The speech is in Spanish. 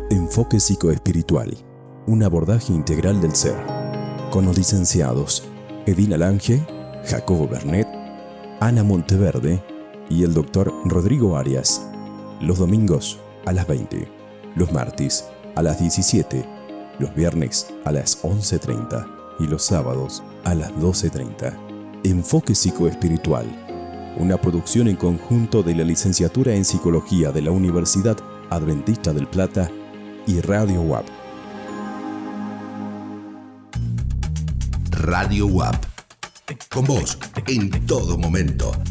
Enfoque psicoespiritual, un abordaje integral del ser, con los licenciados Edina Lange, Jacobo Bernet, Ana Monteverde y el doctor Rodrigo Arias. Los domingos a las 20, los martes a las 17, los viernes a las 11:30 y los sábados a las 12:30. Enfoque psicoespiritual, una producción en conjunto de la Licenciatura en Psicología de la Universidad Adventista del Plata y Radio UAP. Radio UAP. Con vos en todo momento.